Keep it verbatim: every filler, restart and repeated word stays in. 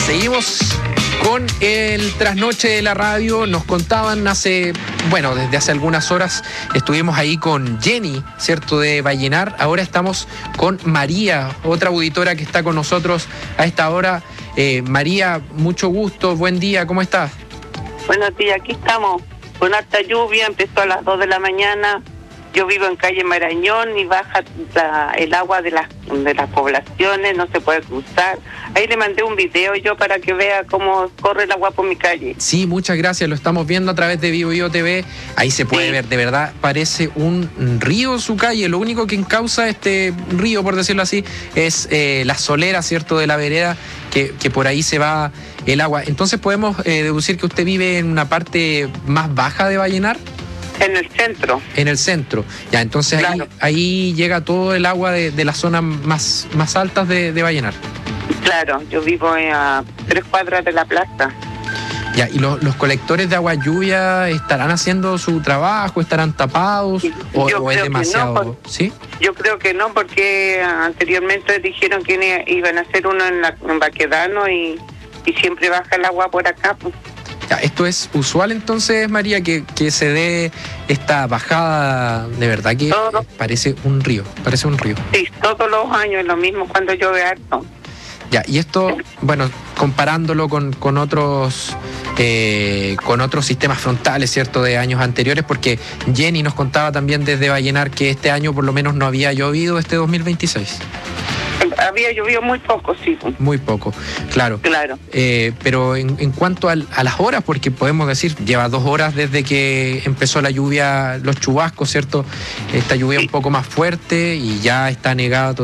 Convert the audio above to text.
Seguimos con el trasnoche de la radio. Nos contaban hace, bueno, desde hace algunas horas estuvimos ahí con Jenny, ¿cierto?, de Vallenar. Ahora estamos con María, otra auditora que está con nosotros a esta hora. Eh, María, mucho gusto, buen día, ¿cómo estás? Buenos días, aquí estamos con harta lluvia, empezó a las dos de la mañana. Yo vivo en calle Marañón y baja la, el agua de las de las poblaciones, no se puede cruzar. Ahí le mandé un video yo para que vea cómo corre el agua por mi calle. Sí, muchas gracias, lo estamos viendo a través de Vivo Vivo T V. Ahí se puede sí. ver, de verdad, parece un río su calle. Lo único que encauza este río, por decirlo así, es eh, la solera, ¿cierto?, de la vereda, que, que por ahí se va el agua. Entonces podemos eh, deducir que usted vive en una parte más baja de Vallenar. En el centro. En el centro. Ya, entonces claro. ahí, ahí llega todo el agua de, de las zonas más, más altas de, de Vallenar. Claro, yo vivo a tres cuadras de la plaza. Ya, ¿y los, los colectores de agua lluvia estarán haciendo su trabajo, estarán tapados o, o es demasiado? No, por, ¿sí? Yo creo que no, porque anteriormente dijeron que iban a hacer uno en, la, en Baquedano y, y siempre baja el agua por acá, pues. Ya, ¿esto es usual entonces, María, que, que se dé esta bajada? De verdad que todo. parece un río, parece un río. Sí, todos los años es lo mismo cuando llueve harto. Ya, y esto, bueno, comparándolo con, con otros eh, con otros sistemas frontales, ¿cierto?, de años anteriores, porque Jenny nos contaba también desde Vallenar que este año por lo menos no había llovido, este dos mil veintiséis. Había llovido muy poco, sí. Muy poco, claro. Claro. Eh, pero en, en cuanto al, a las horas, porque podemos decir, lleva dos horas desde que empezó la lluvia, los chubascos, ¿cierto? Esta lluvia sí. un poco más fuerte y ya está negado